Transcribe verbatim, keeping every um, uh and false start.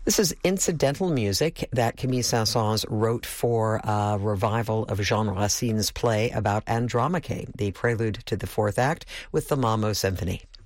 This is incidental music that Camille Saint-Saëns wrote for a revival of Jean Racine's play about Andromache, the prelude to the fourth act with the Malmö Symphony.